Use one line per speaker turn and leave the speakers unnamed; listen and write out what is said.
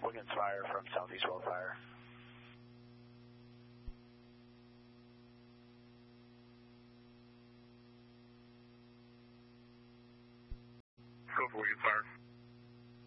Wiggins Fire from Southeast Wildfire.
Go for Wiggins Fire.